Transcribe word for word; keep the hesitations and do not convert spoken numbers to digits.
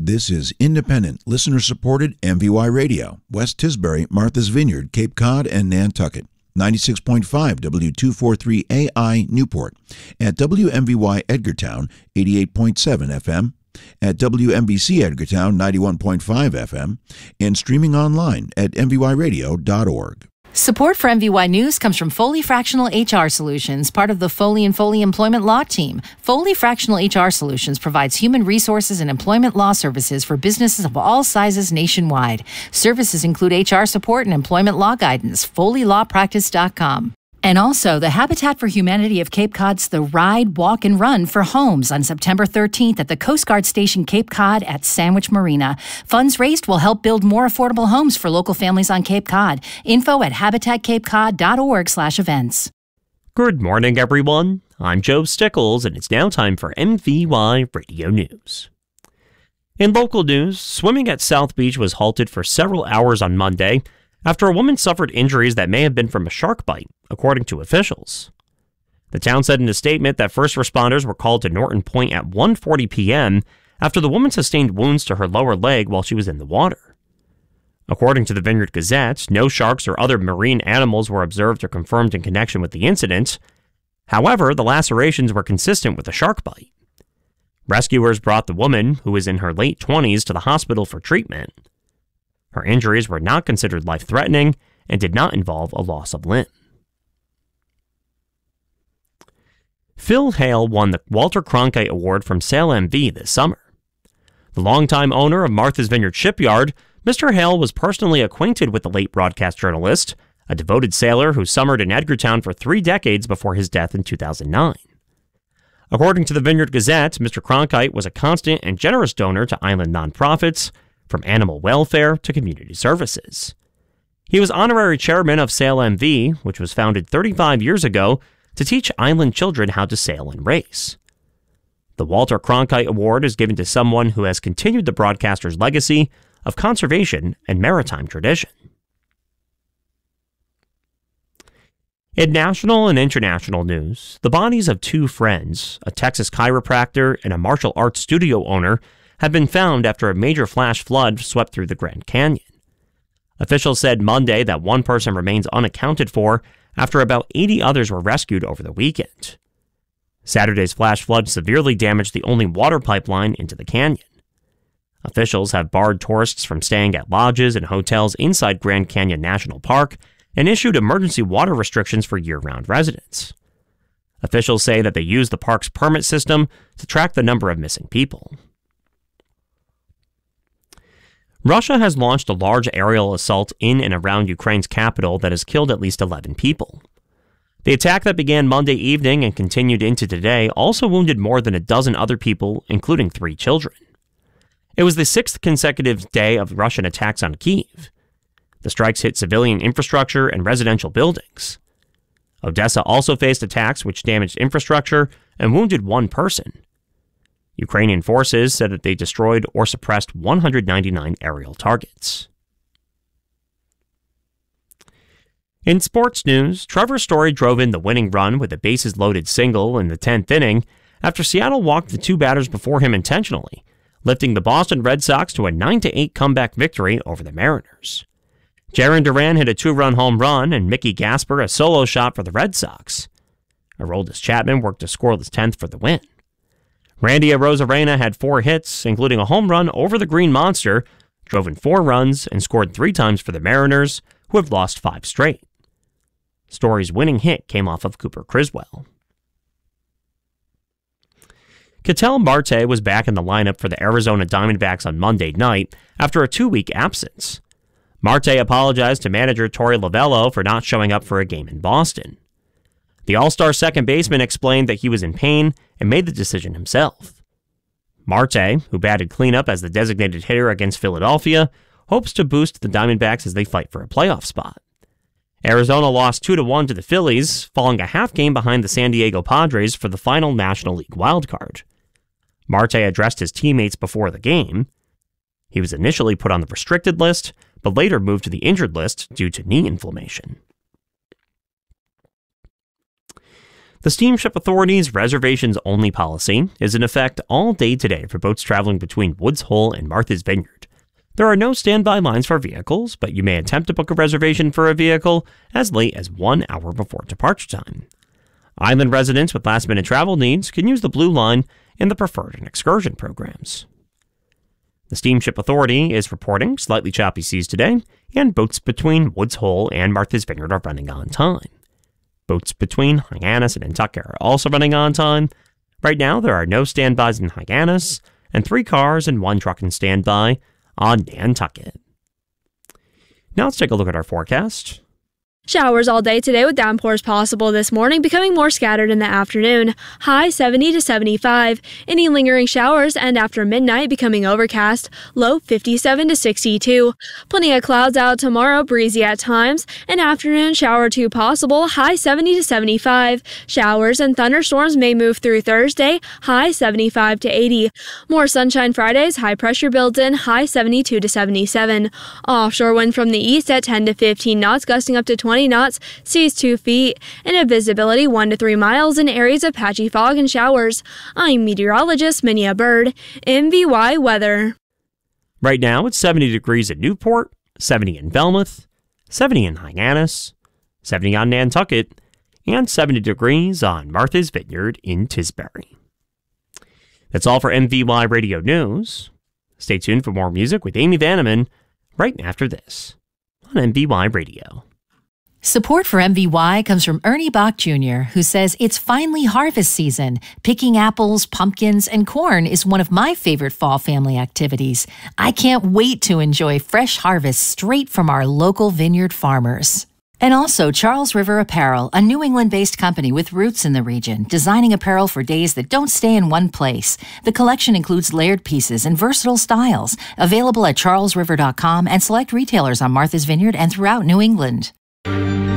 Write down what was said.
This is independent, listener-supported M V Y Radio, West Tisbury, Martha's Vineyard, Cape Cod, and Nantucket. ninety-six point five W two forty-three A I Newport. At W M V Y Edgartown, eighty-eight point seven F M. At W M B C Edgartown, ninety-one point five F M. And streaming online at m v y radio dot org. Support for M V Y News comes from Foley Fractional H R Solutions, part of the Foley and Foley Employment Law Team. Foley Fractional H R Solutions provides human resources and employment law services for businesses of all sizes nationwide. Services include H R support and employment law guidance. foley law practice dot com. And also, the Habitat for Humanity of Cape Cod's The Ride, Walk, and Run for Homes on September thirteenth at the Coast Guard Station Cape Cod at Sandwich Marina. Funds raised will help build more affordable homes for local families on Cape Cod. Info at habitat cape cod dot org slash events. Good morning, everyone. I'm Joe Stickles, and it's now time for M V Y Radio News. In local news, swimming at South Beach was halted for several hours on Monday after a woman suffered injuries that may have been from a shark bite, according to officials. The town said in a statement that first responders were called to Norton Point at one forty p.m. after the woman sustained wounds to her lower leg while she was in the water. According to the Vineyard Gazette, no sharks or other marine animals were observed or confirmed in connection with the incident. However, the lacerations were consistent with a shark bite. Rescuers brought the woman, who was in her late twenties, to the hospital for treatment. Her injuries were not considered life-threatening and did not involve a loss of limb. Phil Hale won the Walter Cronkite Award from Sail M V this summer. The longtime owner of Martha's Vineyard Shipyard, Mister Hale was personally acquainted with the late broadcast journalist, a devoted sailor who summered in Edgartown for three decades before his death in two thousand nine. According to the Vineyard Gazette, Mister Cronkite was a constant and generous donor to island nonprofits, from animal welfare to community services. He was honorary chairman of Sail M V, which was founded thirty-five years ago to teach island children how to sail and race. The Walter Cronkite Award is given to someone who has continued the broadcaster's legacy of conservation and maritime tradition. In national and international news, the bodies of two friends, a Texas chiropractor and a martial arts studio owner, have been found after a major flash flood swept through the Grand Canyon. Officials said Monday that one person remains unaccounted for after about eighty others were rescued over the weekend. Saturday's flash flood severely damaged the only water pipeline into the canyon. Officials have barred tourists from staying at lodges and hotels inside Grand Canyon National Park and issued emergency water restrictions for year-round residents. Officials say that they use the park's permit system to track the number of missing people. Russia has launched a large aerial assault in and around Ukraine's capital that has killed at least eleven people. The attack that began Monday evening and continued into today also wounded more than a dozen other people, including three children. It was the sixth consecutive day of Russian attacks on Kyiv. The strikes hit civilian infrastructure and residential buildings. Odessa also faced attacks which damaged infrastructure and wounded one person. Ukrainian forces said that they destroyed or suppressed one hundred ninety-nine aerial targets. In sports news, Trevor Story drove in the winning run with a bases-loaded single in the tenth inning after Seattle walked the two batters before him intentionally, lifting the Boston Red Sox to a nine to eight comeback victory over the Mariners. Jarren Duran hit a two-run home run and Mickey Gasper a solo shot for the Red Sox. Aroldis Chapman worked a scoreless tenth for the win. Randy Arozarena had four hits, including a home run over the Green Monster, drove in four runs, and scored three times for the Mariners, who have lost five straight. Story's winning hit came off of Cooper Criswell. Ketel Marte was back in the lineup for the Arizona Diamondbacks on Monday night after a two-week absence. Marte apologized to manager Torey Lovullo for not showing up for a game in Boston. The All-Star second baseman explained that he was in pain and made the decision himself. Marte, who batted cleanup as the designated hitter against Philadelphia, hopes to boost the Diamondbacks as they fight for a playoff spot. Arizona lost two to one to the Phillies, falling a half game behind the San Diego Padres for the final National League wildcard. Marte addressed his teammates before the game. He was initially put on the restricted list, but later moved to the injured list due to knee inflammation. The Steamship Authority's reservations-only policy is in effect all day today for boats traveling between Woods Hole and Martha's Vineyard. There are no standby lines for vehicles, but you may attempt to book a reservation for a vehicle as late as one hour before departure time. Island residents with last-minute travel needs can use the Blue Line in the Preferred and Excursion programs. The Steamship Authority is reporting slightly choppy seas today, and boats between Woods Hole and Martha's Vineyard are running on time. Boats between Hyannis and Nantucket are also running on time. Right now, there are no standbys in Hyannis, and three cars and one truck in standby on Nantucket. Now let's take a look at our forecast. Showers all day today with downpours possible this morning, becoming more scattered in the afternoon. High seventy to seventy-five. Any lingering showers and after midnight becoming overcast. Low fifty-seven to sixty-two. Plenty of clouds out tomorrow, breezy at times. An afternoon shower or two possible. High seventy to seventy-five. Showers and thunderstorms may move through Thursday. High seventy-five to eighty. More sunshine Fridays. High pressure builds in. High seventy-two to seventy-seven. Offshore wind from the east at ten to fifteen knots, gusting up to twenty knots, seas two feet, and a visibility one to three miles in areas of patchy fog and showers. I'm meteorologist Minia Bird, M V Y Weather. Right now, it's seventy degrees at Newport, seventy in Falmouth, seventy in Hyannis, seventy on Nantucket, and seventy degrees on Martha's Vineyard in Tisbury. That's all for M V Y Radio News. Stay tuned for more music with Amy Vanneman right after this on M V Y Radio. Support for M V Y comes from Ernie Bach Junior, who says it's finally harvest season. Picking apples, pumpkins, and corn is one of my favorite fall family activities. I can't wait to enjoy fresh harvests straight from our local vineyard farmers. And also Charles River Apparel, a New England-based company with roots in the region, designing apparel for days that don't stay in one place. The collection includes layered pieces and versatile styles, available at charles river dot com and select retailers on Martha's Vineyard and throughout New England.